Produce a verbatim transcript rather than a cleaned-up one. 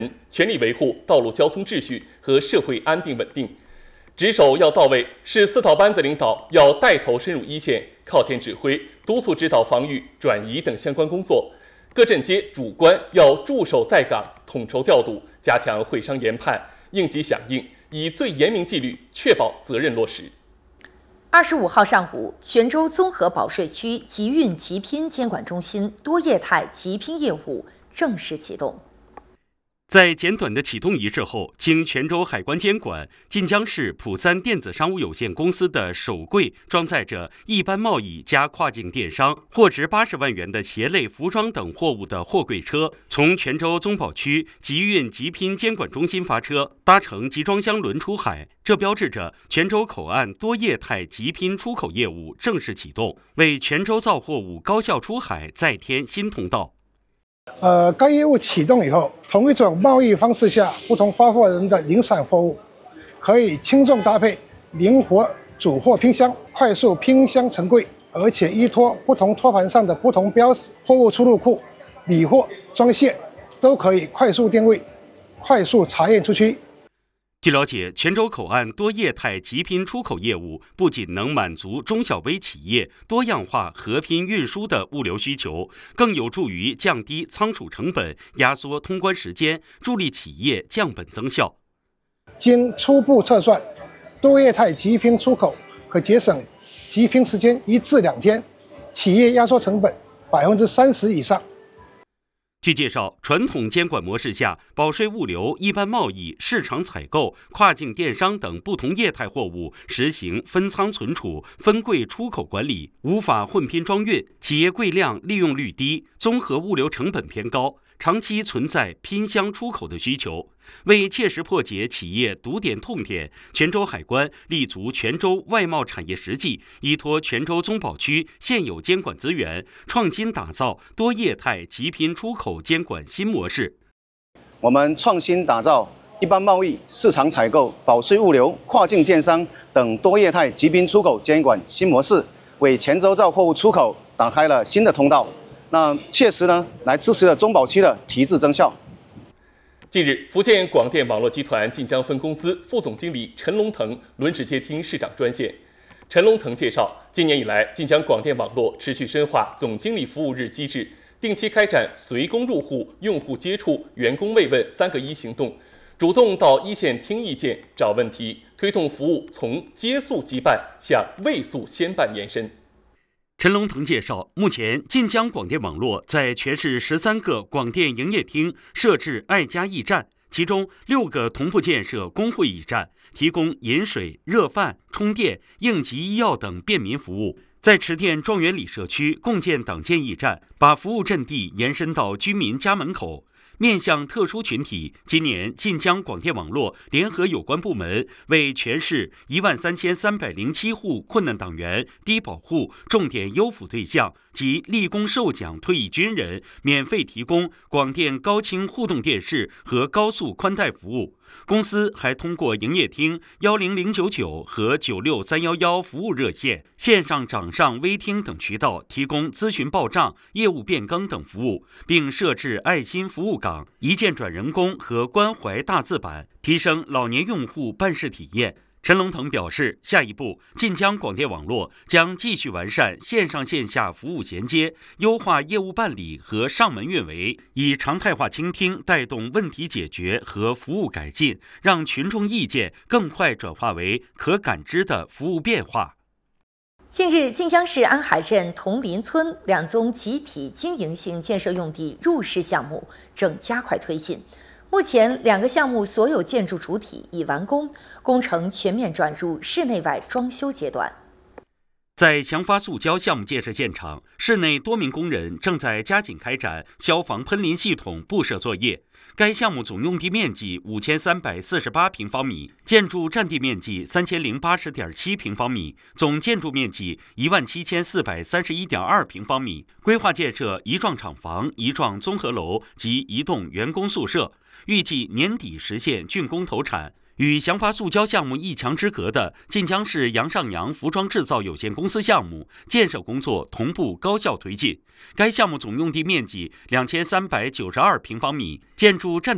全力维护道路交通秩序和社会安定稳定。值守要到位，市四套班子领导要带头深入一线，靠前指挥、督促指导防御、转移等相关工作。各镇街主官要驻守在岗，统筹调度，加强会商研判、应急响应，以最严明纪律确保责任落实。 二十五号上午，泉州综合保税区集运集拼监管中心多业态集拼业务正式启动。 在简短的启动仪式后，经泉州海关监管，晋江市普三电子商务有限公司的首柜装载着一般贸易加跨境电商货值八十万元的鞋类、服装等货物的货柜车，从泉州综保区集运集拼监管中心发车，搭乘集装箱轮出海。这标志着泉州口岸多业态集拼出口业务正式启动，为泉州造货物高效出海再添新通道。 呃，该业务启动以后，同一种贸易方式下，不同发货人的零散货物可以轻重搭配，灵活主货拼箱，快速拼箱成柜，而且依托不同托盘上的不同标识，货物出入库、理货、装卸都可以快速定位，快速查验出区。 据了解，泉州口岸多业态集拼出口业务不仅能满足中小微企业多样化合拼运输的物流需求，更有助于降低仓储成本、压缩通关时间，助力企业降本增效。 经初步测算，多业态集拼出口可节省集拼时间一至两天，企业压缩成本百分之三十以上。 据介绍，传统监管模式下，保税物流、一般贸易、市场采购、跨境电商等不同业态货物实行分仓存储、分柜出口管理，无法混拼装运，企业柜量利用率低，综合物流成本偏高，长期存在拼箱出口的需求。为切实破解企业堵点痛点，泉州海关立足泉州外贸产业实际，依托泉州综保区现有监管资源，创新打造多业态集拼出口监管新模式。 我们创新打造一般贸易、市场采购、保税物流、跨境电商等多业态集拼出口监管新模式，为泉州造货物出口打开了新的通道。那切实呢，来支持了综保区的提质增效。 近日，福建广电网络集团晋江分公司副总经理陈龙腾轮值接听市长专线。陈龙腾介绍，今年以来，晋江广电网络持续深化总经理服务日机制，定期开展随工入户、用户接触、员工慰问三个一行动，主动到一线听意见、找问题，推动服务从接速即办向未速先办延伸。 陈龙腾介绍，目前晋江广电网络在全市十三个广电营业厅设置爱家驿站，其中六个同步建设公会驿站，提供饮水、热饭、充电、应急医药等便民服务。在池店状元里社区共建党建驿站，把服务阵地延伸到居民家门口。面向特殊群体，今年晋江广电网络联合有关部门，为全市一万三千三百零七户困难党员、低保户、重点优抚对象及立功受奖退役军人，免费提供广电高清互动电视和高速宽带服务。公司还通过营业厅幺零零九九和九六三幺幺服务热线、线上掌上微厅等渠道提供咨询报账、业务变更等服务，并设置爱心服务岗、一键转人工和关怀大字板，提升老年用户办事体验。陈龙腾表示，下一步，晋江广电网络将继续完善线上线下服务衔接，优化业务办理和上门运维，以常态化倾听带动问题解决和服务改进，让群众意见更快转化为可感知的服务变化。 近日，晋江市安海镇同林村两宗集体经营性建设用地入市项目正加快推进。目前，两个项目所有建筑主体已完工，工程全面转入室内外装修阶段。 在祥发塑胶项目建设现场，室内多名工人正在加紧开展消防喷淋系统布设作业。该项目总用地面积五千三百四十八平方米，建筑占地面积三千零八十点七平方米，总建筑面积一万七千四百三十一点二平方米。规划建设一幢厂房、一幢综合楼及一栋员工宿舍，预计年底实现竣工投产。与祥发塑胶项目一墙之隔的晋江市杨上阳服装制造有限公司项目建设工作同步高效推进。该项目总用地面积两千三百九十二平方米，建筑占地